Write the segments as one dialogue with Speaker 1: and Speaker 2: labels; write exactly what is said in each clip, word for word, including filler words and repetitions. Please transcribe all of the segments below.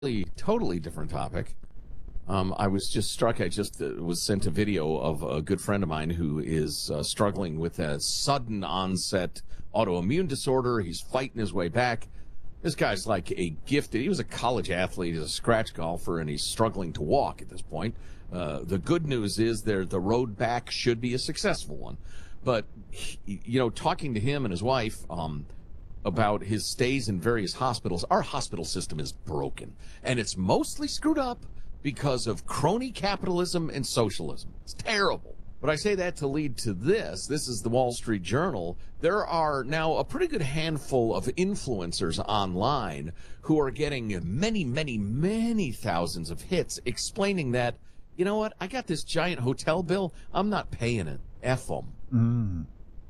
Speaker 1: totally different topic. Um, I was just struck. I just uh, was sent a video of a good friend of mine who is uh, struggling with a sudden onset autoimmune disorder. He's fighting his way back. This guy's like a gifted. He was a college athlete. He's a scratch golfer, and he's struggling to walk at this point. Uh, the good news is there the road back should be a successful one. But, he, you know, talking to him and his wife, um, about his stays in various hospitals. Our hospital system is broken, and it's mostly screwed up because of crony capitalism and socialism. It's terrible. But I say that to lead to this. This is the Wall Street Journal. There are now a pretty good handful of influencers online who are getting many, many, many thousands of hits explaining that, you know what, I got this giant hotel bill. I'm not paying it. F them.
Speaker 2: Mm.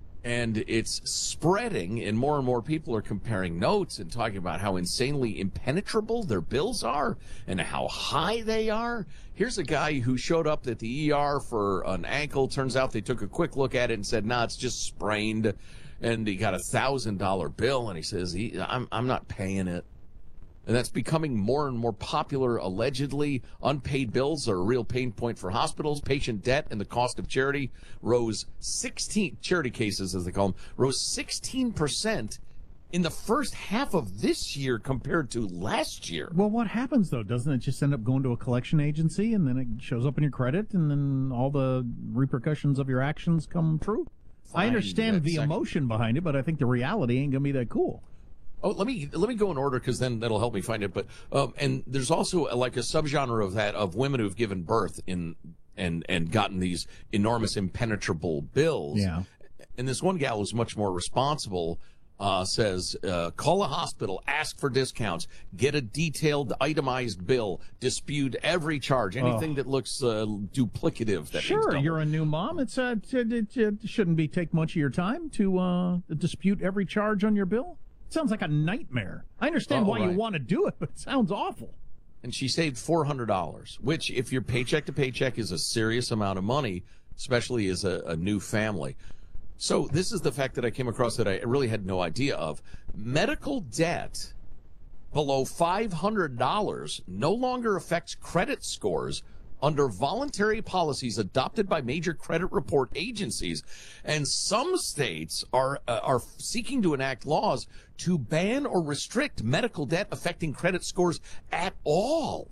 Speaker 1: And it's spreading, and more and more people are comparing notes and talking about how insanely impenetrable their bills are and how high they are. Here's a guy who showed up at the E R for an ankle. Turns out they took a quick look at it and said, nah, it's just sprained. And he got a one thousand dollars bill, and he says, he, I'm, I'm not paying it. And that's becoming more and more popular, allegedly. Unpaid bills are a real pain point for hospitals. Patient debt and the cost of charity rose sixteen, charity cases as they call them, rose sixteen percent in the first half of this year compared to last year.
Speaker 2: Well, what happens, though? Doesn't it just end up going to a collection agency, and then it shows up in your credit, and then all the repercussions of your actions come true?
Speaker 1: Fine,
Speaker 2: I understand the
Speaker 1: second.
Speaker 2: emotion behind it, but I think the reality ain't going to be that cool.
Speaker 1: Oh, let me let me go in order, because then that'll help me find it. But um, and there's also a, like a subgenre of that of women who've given birth in and and gotten these enormous impenetrable bills.
Speaker 2: Yeah.
Speaker 1: And this one gal who's much more responsible uh, says, uh, call a hospital, ask for discounts, get a detailed itemized bill, dispute every charge, anything oh. that looks uh, duplicative. That
Speaker 2: sure, you're a new mom. It's uh, it, it, it shouldn't be take much of your time to uh, dispute every charge on your bill. Sounds like a nightmare. I understand
Speaker 1: oh,
Speaker 2: why
Speaker 1: right.
Speaker 2: you want to do it, but it sounds awful.
Speaker 1: And she saved four hundred dollars, which, if you're paycheck to paycheck, is a serious amount of money, especially as a, a new family. So this is the fact that I came across that I really had no idea of. Medical debt below five hundred dollars no longer affects credit scores under voluntary policies adopted by major credit report agencies. And some states are uh, are seeking to enact laws to ban or restrict medical debt affecting credit scores at all.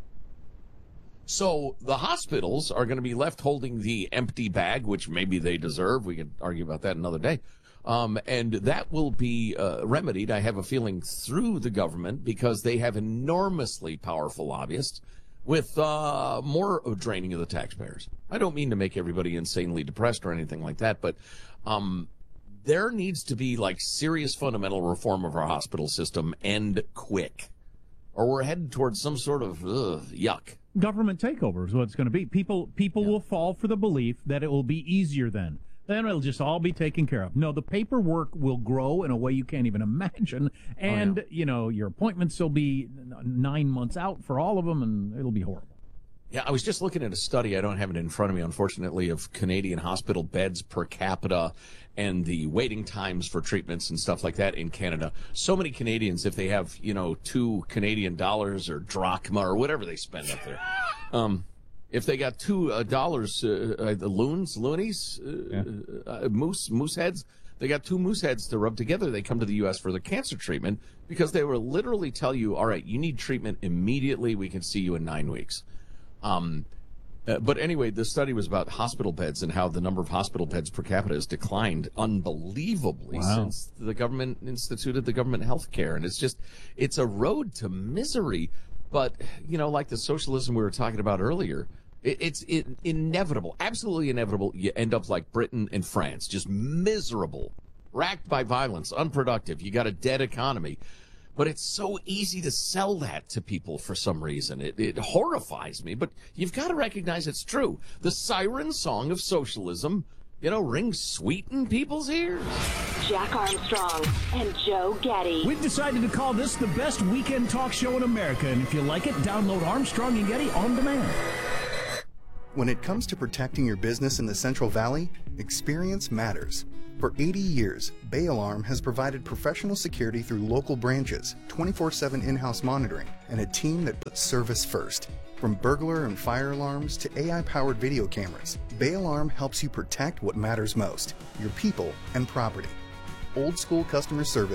Speaker 1: So the hospitals are going to be left holding the empty bag, which maybe they deserve. We could argue about that another day. Um, and that will be uh, remedied, I have a feeling, through the government, because they have enormously powerful lobbyists with uh, more draining of the taxpayers. I don't mean to make everybody insanely depressed or anything like that, but um, there needs to be like serious fundamental reform of our hospital system, and quick, or we're headed towards some sort of ugh, yuck.
Speaker 2: Government takeover is what it's going to be. People people yeah. will fall for the belief that it will be easier then. Then it'll just all be taken care of. No, the paperwork will grow in a way you can't even imagine. And, oh, yeah. you know, your appointments will be nine months out for all of them, and it'll be horrible.
Speaker 1: Yeah, I was just looking at a study. I don't have it in front of me, unfortunately, of Canadian hospital beds per capita and the waiting times for treatments and stuff like that in Canada. So many Canadians, if they have, you know, two Canadian dollars or drachma or whatever they spend up there, um, if they got two uh, dollars, uh, uh, the loons, loonies, uh, yeah. uh, moose, moose heads, they got two moose heads to rub together. They come to the U S for their cancer treatment because they will literally tell you, all right, you need treatment immediately. We can see you in nine weeks. Um, uh, but anyway, the study was about hospital beds and how the number of hospital beds per capita has declined unbelievably
Speaker 2: wow.
Speaker 1: since the government instituted the government health care. And it's just, it's a road to misery. But, you know, like the socialism we were talking about earlier, it, it's it, inevitable, absolutely inevitable. You end up like Britain and France, just miserable, racked by violence, unproductive. You got a dead economy. But it's so easy to sell that to people for some reason. It, it horrifies me, but you've got to recognize it's true. The siren song of socialism, you know, rings sweet in people's ears.
Speaker 3: Jack Armstrong and Joe Getty.
Speaker 4: We've decided to call this the best weekend talk show in America, and if you like it, download Armstrong and Getty on demand.
Speaker 5: When it comes to protecting your business in the Central Valley, experience matters. For eighty years, Bay Alarm has provided professional security through local branches, twenty-four seven in-house monitoring, and a team that puts service first. From burglar and fire alarms to A I-powered video cameras, Bay Alarm helps you protect what matters most, your people and property. Old school customer service